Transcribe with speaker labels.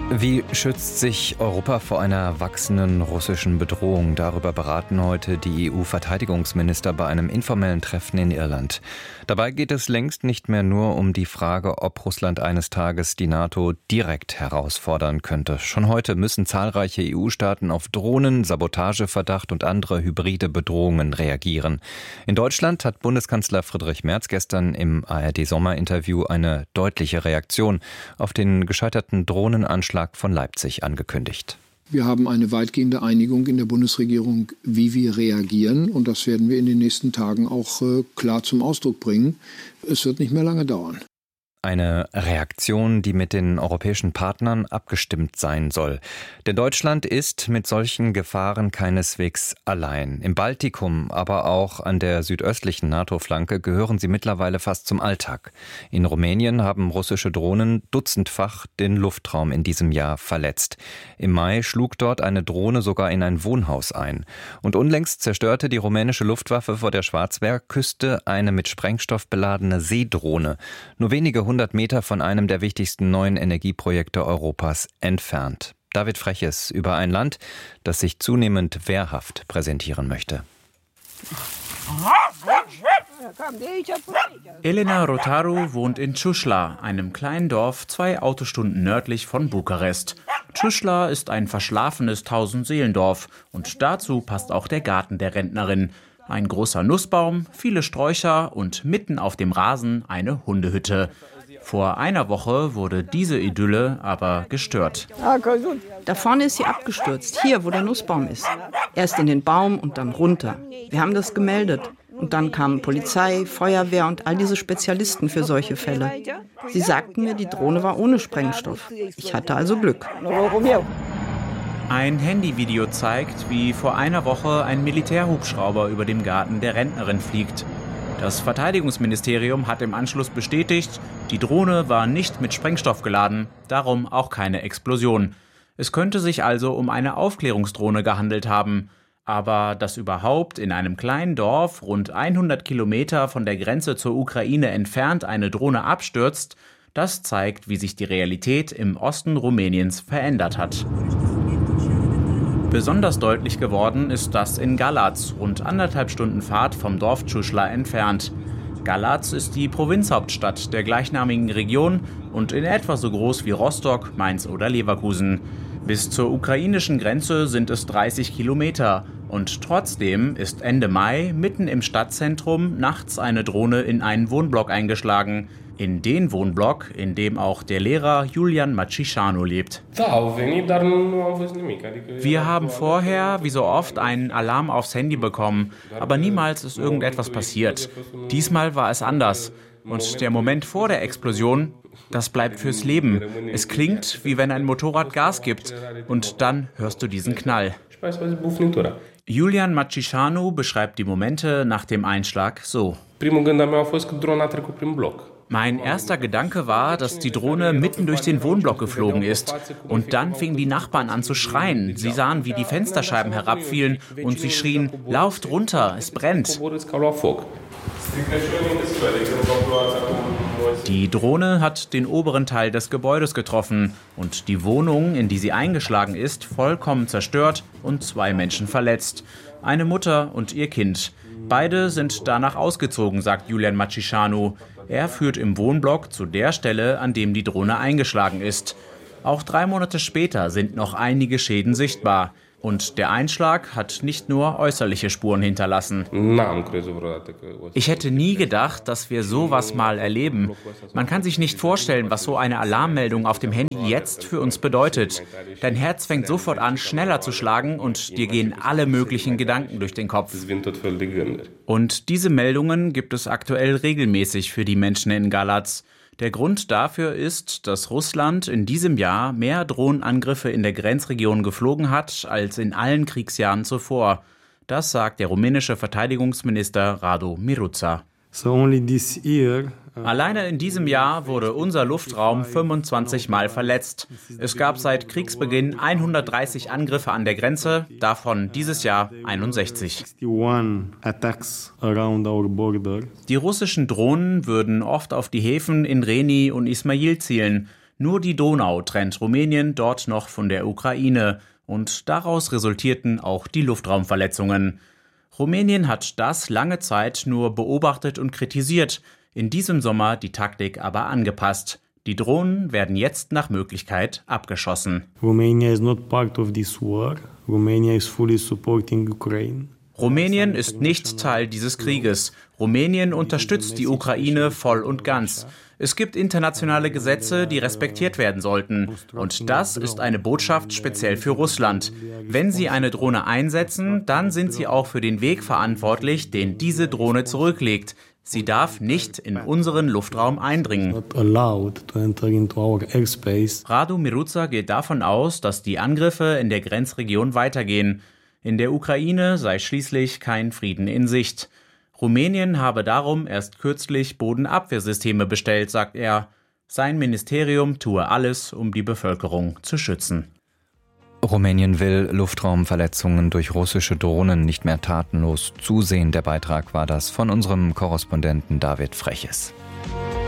Speaker 1: Wie schützt sich Europa vor einer wachsenden russischen Bedrohung? Darüber beraten heute die EU-Verteidigungsminister bei einem informellen Treffen in Irland. Dabei geht es längst nicht mehr nur um die Frage, ob Russland eines Tages die NATO direkt herausfordern könnte. Schon heute müssen zahlreiche EU-Staaten auf Drohnen, Sabotageverdacht und andere hybride Bedrohungen reagieren. In Deutschland hat Bundeskanzler Friedrich Merz gestern im ARD-Sommerinterview eine deutliche Reaktion auf den gescheiterten Drohnenanschlag von Leipzig angekündigt.
Speaker 2: Wir haben eine weitgehende Einigung in der Bundesregierung, wie wir reagieren. Und das werden wir in den nächsten Tagen auch klar zum Ausdruck bringen. Es wird nicht mehr lange dauern.
Speaker 1: Eine Reaktion, die mit den europäischen Partnern abgestimmt sein soll. Denn Deutschland ist mit solchen Gefahren keineswegs allein. Im Baltikum, aber auch an der südöstlichen NATO-Flanke gehören sie mittlerweile fast zum Alltag. In Rumänien haben russische Drohnen dutzendfach den Luftraum in diesem Jahr verletzt. Im Mai schlug dort eine Drohne sogar in ein Wohnhaus ein. Und unlängst zerstörte die rumänische Luftwaffe vor der Schwarzmeerküste eine mit Sprengstoff beladene Seedrohne. Nur wenige 100 Meter von einem der wichtigsten neuen Energieprojekte Europas entfernt. David Freches über ein Land, das sich zunehmend wehrhaft präsentieren möchte.
Speaker 3: Elena Rotaru wohnt in Ciușla, einem kleinen Dorf 2 Autostunden nördlich von Bukarest. Ciușla ist ein verschlafenes Tausendseelendorf und dazu passt auch der Garten der Rentnerin. Ein großer Nussbaum, viele Sträucher und mitten auf dem Rasen eine Hundehütte. Vor einer Woche wurde diese Idylle aber gestört.
Speaker 4: Da vorne ist sie abgestürzt, hier, wo der Nussbaum ist. Erst in den Baum und dann runter. Wir haben das gemeldet. Und dann kamen Polizei, Feuerwehr und all diese Spezialisten für solche Fälle. Sie sagten mir, die Drohne war ohne Sprengstoff. Ich hatte also Glück.
Speaker 3: Ein Handyvideo zeigt, wie vor einer Woche ein Militärhubschrauber über dem Garten der Rentnerin fliegt. Das Verteidigungsministerium hat im Anschluss bestätigt, die Drohne war nicht mit Sprengstoff geladen, darum auch keine Explosion. Es könnte sich also um eine Aufklärungsdrohne gehandelt haben. Aber dass überhaupt in einem kleinen Dorf rund 100 Kilometer von der Grenze zur Ukraine entfernt eine Drohne abstürzt, das zeigt, wie sich die Realität im Osten Rumäniens verändert hat. Besonders deutlich geworden ist das in Galați, rund 1,5 Stunden Fahrt vom Dorf Ciușla entfernt. Galați ist die Provinzhauptstadt der gleichnamigen Region und in etwa so groß wie Rostock, Mainz oder Leverkusen. Bis zur ukrainischen Grenze sind es 30 Kilometer. Und trotzdem ist Ende Mai mitten im Stadtzentrum nachts eine Drohne in einen Wohnblock eingeschlagen. In den Wohnblock, in dem auch der Lehrer Iulian Macișanu lebt. Wir haben vorher, wie so oft, einen Alarm aufs Handy bekommen, aber niemals ist irgendetwas passiert. Diesmal war es anders. Und der Moment vor der Explosion, das bleibt fürs Leben. Es klingt, wie wenn ein Motorrad Gas gibt. Und dann hörst du diesen Knall. Iulian Macișanu beschreibt die Momente nach dem Einschlag so. Mein erster Gedanke war, dass die Drohne mitten durch den Wohnblock geflogen ist. Und dann fingen die Nachbarn an zu schreien. Sie sahen, wie die Fensterscheiben herabfielen und sie schrien, lauft runter, es brennt. Die Drohne hat den oberen Teil des Gebäudes getroffen und die Wohnung, in die sie eingeschlagen ist, vollkommen zerstört und 2 Menschen verletzt. Eine Mutter und ihr Kind. Beide sind danach ausgezogen, sagt Iulian Macișanu. Er führt im Wohnblock zu der Stelle, an dem die Drohne eingeschlagen ist. Auch 3 Monate später sind noch einige Schäden sichtbar. Und der Einschlag hat nicht nur äußerliche Spuren hinterlassen. Ich hätte nie gedacht, dass wir sowas mal erleben. Man kann sich nicht vorstellen, was so eine Alarmmeldung auf dem Handy jetzt für uns bedeutet. Dein Herz fängt sofort an, schneller zu schlagen und dir gehen alle möglichen Gedanken durch den Kopf. Und diese Meldungen gibt es aktuell regelmäßig für die Menschen in Galați. Der Grund dafür ist, dass Russland in diesem Jahr mehr Drohnenangriffe in der Grenzregion geflogen hat als in allen Kriegsjahren zuvor. Das sagt der rumänische Verteidigungsminister Radu Miruța. Alleine in diesem Jahr wurde unser Luftraum 25 Mal verletzt. Es gab seit Kriegsbeginn 130 Angriffe an der Grenze, davon dieses Jahr 61. Die russischen Drohnen würden oft auf die Häfen in Reni und Ismail zielen. Nur die Donau trennt Rumänien dort noch von der Ukraine und daraus resultierten auch die Luftraumverletzungen. Rumänien hat das lange Zeit nur beobachtet und kritisiert, in diesem Sommer die Taktik aber angepasst. Die Drohnen werden jetzt nach Möglichkeit abgeschossen.
Speaker 5: Romania is not part of this war. Romania is fully supporting Ukraine.
Speaker 3: Rumänien ist nicht Teil dieses Krieges. Rumänien unterstützt die Ukraine voll und ganz. Es gibt internationale Gesetze, die respektiert werden sollten. Und das ist eine Botschaft speziell für Russland. Wenn sie eine Drohne einsetzen, dann sind sie auch für den Weg verantwortlich, den diese Drohne zurücklegt. Sie darf nicht in unseren Luftraum eindringen. Radu Miruța geht davon aus, dass die Angriffe in der Grenzregion weitergehen. In der Ukraine sei schließlich kein Frieden in Sicht. Rumänien habe darum erst kürzlich Bodenabwehrsysteme bestellt, sagt er. Sein Ministerium tue alles, um die Bevölkerung zu schützen.
Speaker 1: Rumänien will Luftraumverletzungen durch russische Drohnen nicht mehr tatenlos zusehen. Der Beitrag war das von unserem Korrespondenten David Freches.